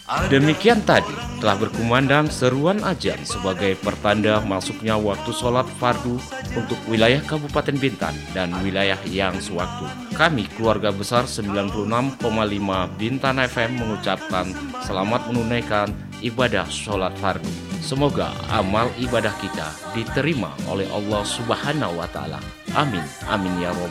Demikian tadi telah berkumandang seruan azan sebagai pertanda masuknya waktu sholat fardu untuk wilayah Kabupaten Bintan dan wilayah yang sewaktu. Kami keluarga besar 96,5 Bintan FM mengucapkan selamat menunaikan ibadah sholat fardu. Semoga amal ibadah kita diterima oleh Allah Subhanahu wa Ta'ala. Amin, amin ya Rabbal